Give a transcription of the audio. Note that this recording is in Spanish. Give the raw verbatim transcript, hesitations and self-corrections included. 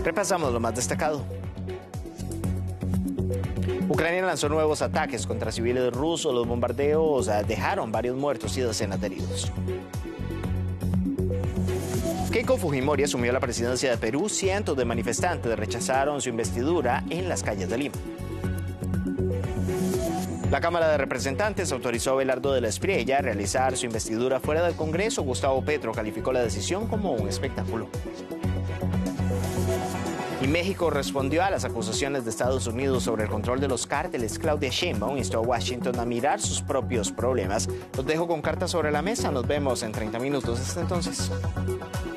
Repasamos lo más destacado. Ucrania lanzó nuevos ataques contra civiles rusos. Los bombardeos dejaron varios muertos y decenas de heridos. Keiko Fujimori asumió la presidencia de Perú. Cientos de manifestantes rechazaron su investidura en las calles de Lima. La Cámara de Representantes autorizó a Abelardo de la Espriella a realizar su investidura fuera del Congreso. Gustavo Petro calificó la decisión como un espectáculo. Y México respondió a las acusaciones de Estados Unidos sobre el control de los cárteles. Claudia Sheinbaum instó a Washington a mirar sus propios problemas. Los dejo con cartas sobre la mesa. Nos vemos en treinta minutos. Hasta entonces.